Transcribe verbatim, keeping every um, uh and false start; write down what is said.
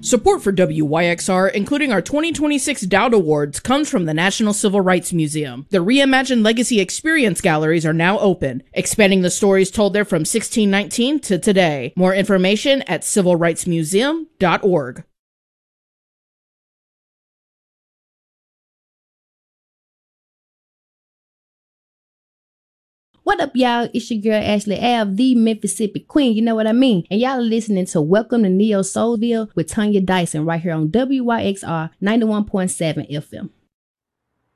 Support for W Y X R, including our twenty twenty-six Dowd Awards, comes from the National Civil Rights Museum. The reimagined Legacy Experience galleries are now open, expanding the stories told there from sixteen nineteen to today. More information at civil rights museum dot org. What up, y'all? It's your girl, Ashley Ave, the Mississippi Queen. You know what I mean? And y'all are listening to Welcome to Neo Soulville with Tanya Dyson right here on W Y X R ninety-one point seven F M.